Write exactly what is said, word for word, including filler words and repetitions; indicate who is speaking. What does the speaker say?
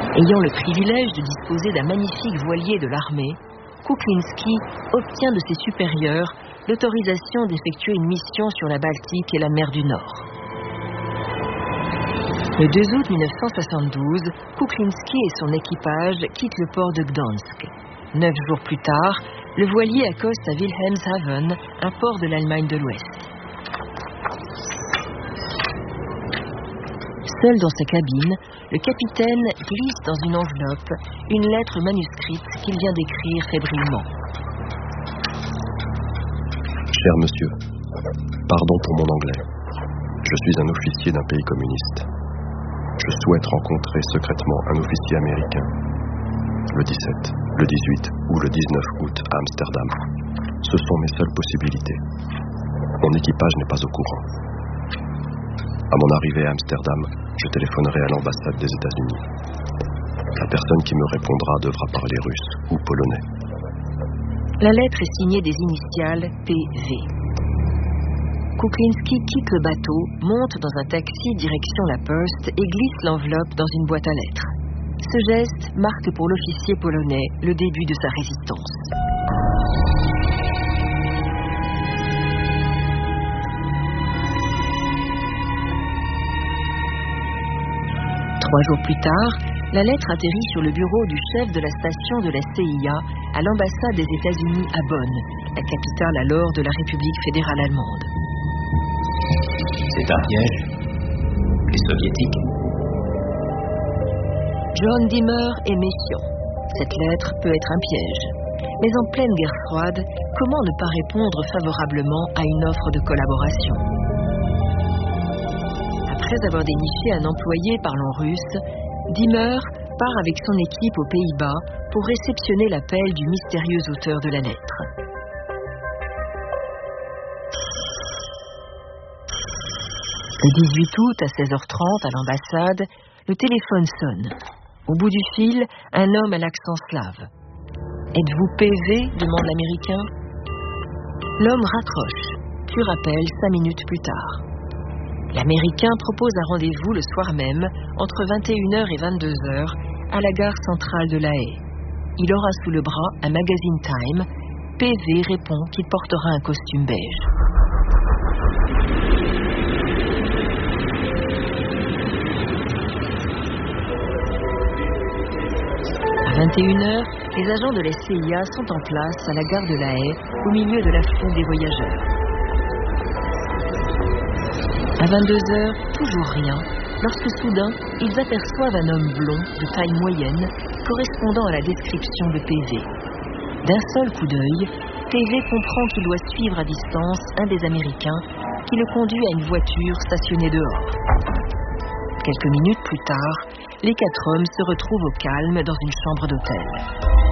Speaker 1: Ayant le privilège de disposer d'un magnifique voilier de l'armée, Kuklinski obtient de ses supérieurs l'autorisation d'effectuer une mission sur la Baltique et la mer du Nord. Le deux août mille neuf cent soixante-douze, Kuklinski et son équipage quittent le port de Gdansk. Neuf jours plus tard, le voilier accoste à Wilhelmshaven, un port de l'Allemagne de l'Ouest. Seul dans sa cabine, le capitaine glisse dans une enveloppe une lettre manuscrite qu'il vient d'écrire fébrilement.
Speaker 2: Cher monsieur, pardon pour mon anglais. Je suis un officier d'un pays communiste. Je souhaite rencontrer secrètement un officier américain. Le dix-sept, le dix-huit ou le dix-neuf août à Amsterdam. Ce sont mes seules possibilités. Mon équipage n'est pas au courant. À mon arrivée à Amsterdam, je téléphonerai à l'ambassade des États-Unis. La personne qui me répondra devra parler russe ou polonais.
Speaker 1: La lettre est signée des initiales P V. Kuklinski quitte le bateau, monte dans un taxi direction la poste et glisse l'enveloppe dans une boîte à lettres. Ce geste marque pour l'officier polonais le début de sa résistance. Trois jours plus tard, la lettre atterrit sur le bureau du chef de la station de la C I A à l'ambassade des États-Unis à Bonn, la capitale alors de la République fédérale allemande.
Speaker 3: C'est un piège. Les soviétiques.
Speaker 1: John Dimmer est méfiant. Cette lettre peut être un piège. Mais en pleine guerre froide, comment ne pas répondre favorablement à une offre de collaboration ? Après avoir déniché un employé parlant russe, Dimmer part avec son équipe aux Pays-Bas pour réceptionner l'appel du mystérieux auteur de la lettre. Le dix-huit août à seize heures trente à l'ambassade, le téléphone sonne. Au bout du fil, un homme à l'accent slave. « Êtes-vous P V » demande l'Américain. L'homme raccroche, puis rappelle cinq minutes plus tard. L'Américain propose un rendez-vous le soir même, entre vingt et une heures et vingt-deux heures, à la gare centrale de La Haye. Il aura sous le bras un magazine Time. P V répond qu'il portera un costume beige. À vingt et une heures, les agents de la C I A sont en place à la gare de La Haye, au milieu de la foule des voyageurs. À vingt-deux heures, toujours rien, lorsque soudain, ils aperçoivent un homme blond, de taille moyenne, correspondant à la description de P V. D'un seul coup d'œil, P V comprend qu'il doit suivre à distance un des Américains qui le conduit à une voiture stationnée dehors. Quelques minutes plus tard, les quatre hommes se retrouvent au calme dans une chambre d'hôtel.